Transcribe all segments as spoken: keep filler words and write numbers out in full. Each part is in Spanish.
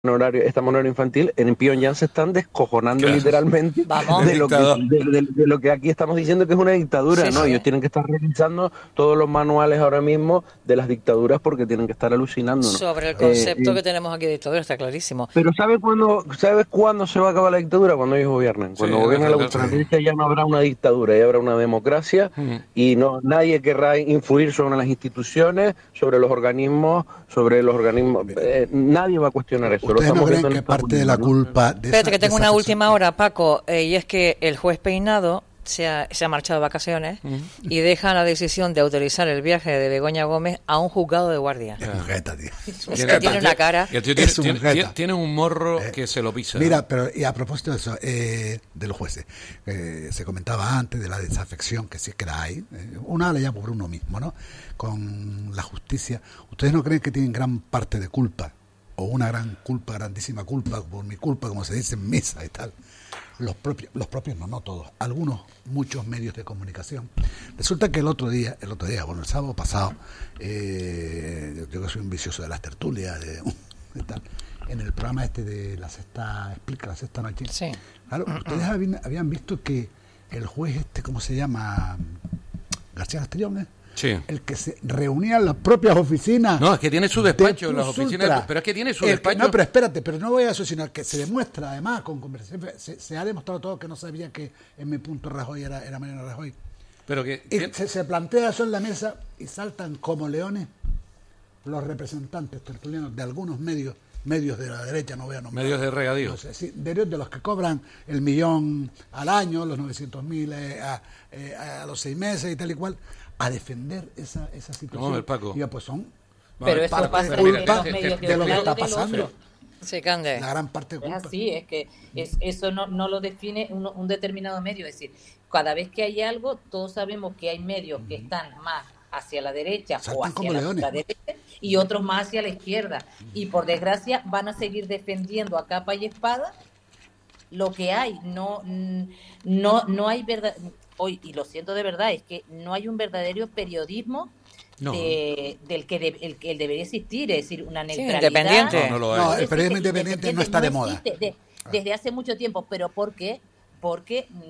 horario, esta horario infantil, en Pyongyang se están descojonando Claro. literalmente Vamos. de lo, que, Dictador. de, de- de lo que aquí estamos diciendo que es una dictadura, Sí, ¿no? sí. Ellos tienen que estar revisando todos los manuales ahora mismo de las dictaduras porque tienen que estar alucinando, ¿no? Sobre el Eh, concepto eh, que tenemos aquí de dictadura está clarísimo. pero ¿sabes cuándo, ¿sabes cuándo se va a acabar la dictadura? Cuando ellos gobiernen. Cuando Sí, gobierna la sí. ultraderecha ya no habrá una dictadura, ya habrá una democracia Ujú. y no nadie querrá influir sobre las instituciones, sobre los organismos, sobre los organismos. Eh, nadie va a cuestionar eso. Lo ¿Ustedes no estamos creen viendo en que Estados parte de la Unidos, ¿no? culpa de Espérate, esa- que tengo de una esa última persona- hora, Paco, eh, y es que el juez Peinado se ha, se ha marchado de vacaciones y deja la decisión de autorizar el viaje de Begoña Gómez a un juzgado de guardia. Es un jeta, tío. Es que tiene una cara. Y el tío tiene, Es un tiene- jeta. tiene- tiene un morro Eh, que se lo pisa. Mira, pero y a propósito de eso, eh, de los jueces, eh, se comentaba antes de la desafección que sí que la hay, eh, una le llamo por uno mismo, ¿no? Con la justicia. ¿Ustedes no creen que tienen gran parte de culpa, o una gran culpa, grandísima culpa, por mi culpa, como se dice en misa y tal? Los propios, los propios no, no todos, algunos, muchos medios de comunicación. Resulta que el otro día, el otro día, bueno, el sábado pasado, eh, yo que soy un vicioso de las tertulias, de, de tal, en el programa este de la sexta, explica la sexta noche. Sí. Claro, ustedes habían, habían visto que el juez este, ¿cómo se llama? García Castellón, ¿eh? Sí. El que se reunía en las propias oficinas. No, es que tiene su despacho en las Plus oficinas, Ultra. pero es que tiene su El que- despacho. no, pero espérate, pero no voy a eso, sino que se demuestra además con conversación, se, se ha demostrado todo que no sabía que en mi punto Rajoy era, era Mariano Rajoy. Pero que Y tiene- se, se plantea eso en la mesa y saltan como leones los representantes tertulianos de algunos medios, medios de la derecha, no voy a nombrar. medios de regadío. No sé, sí, de, de los que cobran el millón al año, los novecientos mil eh, a, eh, a los seis meses y tal y cual, a defender esa, esa situación. Vamos a ver, Paco. Y ya, pues son Vale, Pero eso parte pasa de en culpa los medios de lo que un lado está del pasando. otro. Sí, Cande. La gran parte de Es culpa. así, es que es, eso no, no lo define un, un determinado medio. Es decir, cada vez que hay algo, todos sabemos que hay medios que están más hacia la derecha o Saltan como hacia la leones. ultraderecha y otros más hacia la izquierda. Y por desgracia van a seguir defendiendo a capa y espada lo que hay. No, mm, no, no hay verdad. Hoy, y lo siento de verdad, es que no hay un verdadero periodismo No. de- del que, de- el que debería existir, es decir, una Sí, neutralidad. independiente. No, no lo hay. No, Es el periodismo decir, independiente no está de moda. existe de- desde hace mucho tiempo, pero ¿por qué? Porque mm,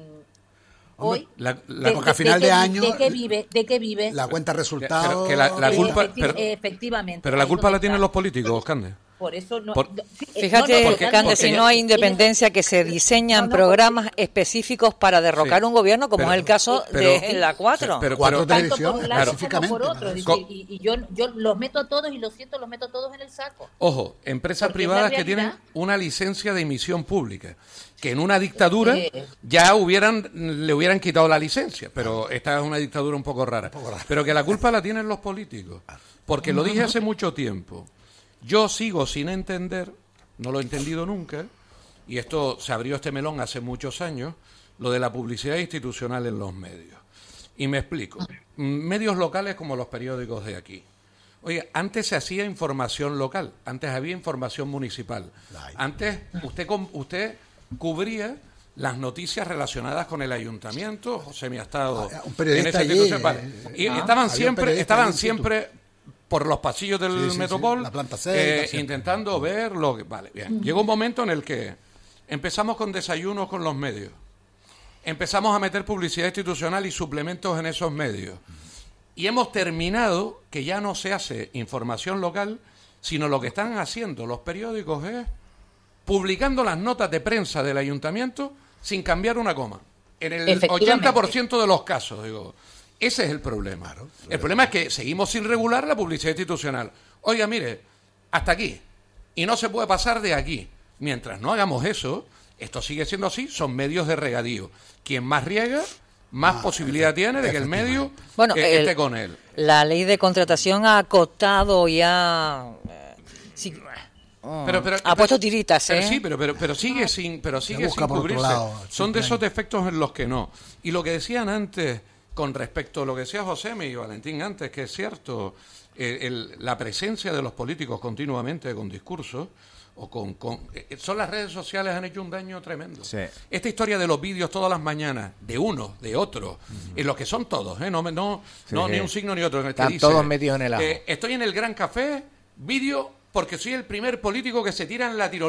hoy La- la- porque a final qué de vi- año- ¿de qué vive? ¿De qué vive? La cuenta resultados. Pero que la- la culpa- Efecti- pero- efectivamente. Pero la ahí culpa donde la tienen está. los políticos, Cande. Por eso no. Por- no, sí, eh, Fíjate, no, no, porque- Cande, porque- si no hay independencia, que se diseñan No, no, programas específicos para derrocar Sí. un gobierno, como Pero- es el caso pero- de la cuatro. sí, pero- Cuatro pero- tanto televisión, por un lado como específicamente, por otro. ¿no? Es Co- decir, y, y yo, yo los meto a todos y lo siento, los meto a todos en el saco. Ojo, empresas Porque es privadas la que tienen realidad. una licencia de emisión pública, que en una dictadura Eh. ya hubieran le hubieran quitado la licencia, pero esta es una dictadura un poco rara. Pero que la culpa la tienen los políticos, porque lo dije hace mucho tiempo. Yo sigo sin entender, no lo he entendido nunca, y esto se abrió este melón hace muchos años, lo de la publicidad institucional en los medios. Y me explico. Medios locales como los periódicos de aquí. Oye, antes se hacía información local, antes había información municipal. Antes usted com- usted cubría las noticias relacionadas con el ayuntamiento. José mi ha estado Ah, un periodista en esa allí, institución, vale. eh, Y ah, estaban había un siempre, periodista estaban allí in situ. siempre por los pasillos del Sí, sí, sí, Metropol, la planta seis, eh, la siempre. intentando ver lo que... Vale, bien. Llegó un momento en el que empezamos con desayunos con los medios. Empezamos a meter publicidad institucional y suplementos en esos medios. Y hemos terminado que ya no se hace información local, sino lo que están haciendo los periódicos es publicando las notas de prensa del ayuntamiento sin cambiar una coma. En el Efectivamente. ochenta por ciento de los casos, digo. Ese es el problema. El problema es que seguimos sin regular la publicidad institucional. Oiga, mire, hasta aquí. Y no se puede pasar de aquí. Mientras no hagamos eso, esto sigue siendo así, son medios de regadío. Quien más riega, más Ah, posibilidad efe- tiene de que el medio Bueno, eh, el- esté con él. La ley de contratación ha acotado y ha... eh, sí, Pero, pero, ha puesto tiritas, pero ¿eh? sí, pero, pero, pero sigue sin, pero sigue busca sin por otro cubrirse. lado, Son de siempre esos hay. defectos en los que no. Y lo que decían antes, con respecto a lo que decía José y Valentín antes, que es cierto, eh, el- la presencia de los políticos continuamente con discursos, o con, con eh, son las redes sociales, han hecho un daño tremendo. Sí. Esta historia de los vídeos todas las mañanas, de uno, de otro, en los que son todos, ¿eh? no, me- no, Sí, no sí. ni un signo ni otro. En el que Están dice, todos metidos en el ajo. eh, estoy en el Gran Café, vídeo porque soy el primer político que se tira en la tirolesa